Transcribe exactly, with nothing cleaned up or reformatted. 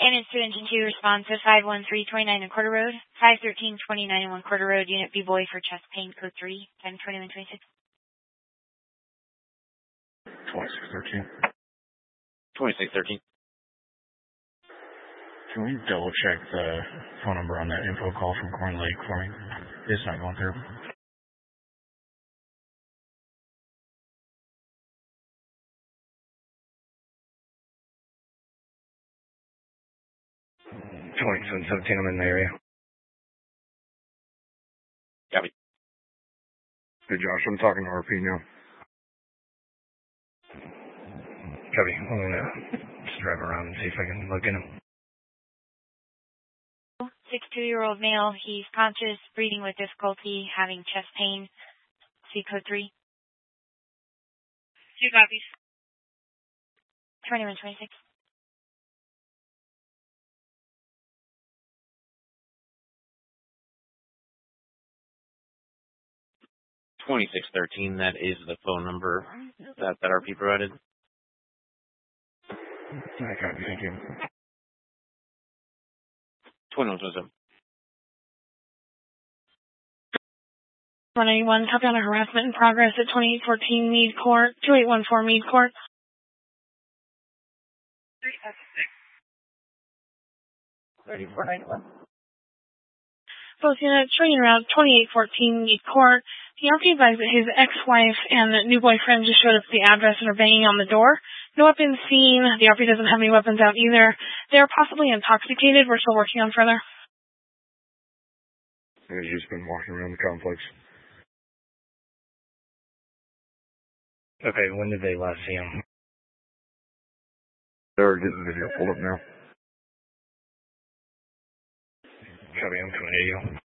Cannon two Engine two responds to five one three two nine and quarter road, five thirteen twenty-nine and one quarter road, unit B-boy for chest pain, code three, time twenty-one twenty-six. twenty-six thirteen. twenty-six thirteen. Can we double check the phone number on that info call from Corn Lake for me? It's not going through. twenty-seven seventeen, I'm in the area. Copy. Hey Josh, I'm talking to R P now. Copy. I'm gonna just drive around and see if I can look in him. sixty-two-year-old male, he's conscious, breathing with difficulty, having chest pain, C code three. Two copies. twenty-one twenty-six. twenty-six thirteen, that is the phone number that, that R P provided. I copy, thank you. twenty-one twenty-seven. one eighty-one, copy on a harassment in progress at twenty-eight fourteen Meade Court, two eight one four Meade Court. thirty-four ninety-one. Both units showing around twenty-eight fourteen Meade Court. The R P advised that his ex-wife and new boyfriend just showed up at the address and are banging on the door. No weapons seen. The R P doesn't have any weapons out either. They are possibly intoxicated. We're still working on further. He's just been walking around the complex. Okay, when did they last see him? They're getting the video pulled up now. Copy, I'm coming to you.